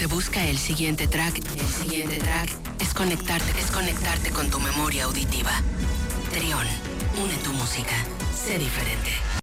que busca el siguiente track es conectarte con tu memoria auditiva. Trión, une tu música, sé diferente.